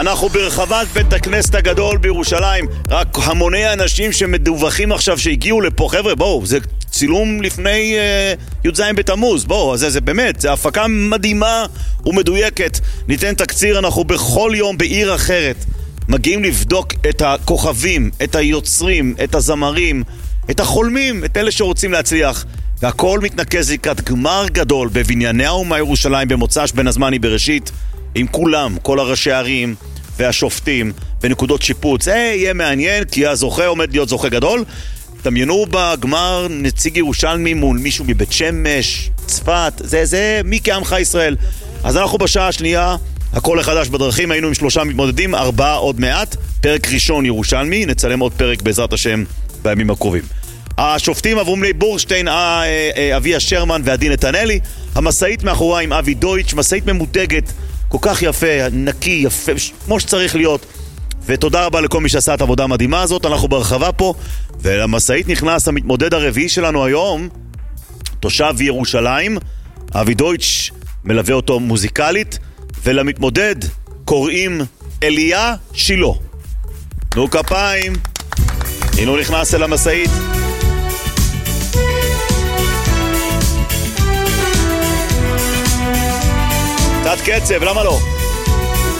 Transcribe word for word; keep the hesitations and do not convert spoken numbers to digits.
אנחנו ברחבת בית הכנסת הגדול בירושלים. רק המוני אנשים שמדווחים עכשיו שהגיעו לפה. חבר'ה, בואו, זה צילום לפני uh, י"ז בתמוז. בואו, זה, זה באמת, זה הפקה מדהימה ומדויקת. ניתן תקציר, אנחנו בכל יום בעיר אחרת מגיעים לבדוק את הכוכבים, את היוצרים, את הזמרים, את החולמים, את אלה שרוצים להצליח. והכל מתנקז לקראת גמר גדול בבנייני האומה ירושלים במוצ"ש בין הזמני בראשית, עם כולם, כל הראשי הערים והשופטים ונקודות שיפוץ. זה יהיה מעניין, כי הזוכה עומד להיות זוכה גדול. דמיינו בגמר נציג ירושלמי מול מישהו מבית שמש, צפת, זה זה מי כעמך ישראל. אז אנחנו בשעה השנייה, הכל החדש בדרכים, היינו עם שלושה מתמודדים, ארבעה עוד מעט, פרק ראשון ירושלמי, נצלם עוד פרק בעזרת השם בימים הקרובים. השופטים אברומלי בורשטיין, אביה שרמן ועדין נתנאלי. המסעית מאחורי עם אבי דויטש, מסעית ממותגת, כל כך יפה, נקי, יפה, כמו שצריך להיות. ותודה רבה לכל מי שעשה את העבודה המדהימה הזאת. אנחנו ברחבה פה, ולמסעית נכנס המתמודד הרביעי שלנו היום, תושב ירושלים. אבי דויטש מלווה אותו מוזיקלית, ולמתמודד קוראים אליה שילה. תנו כפיים. הנה הוא נכנס אל המסעית. קצת קצב, למה לא?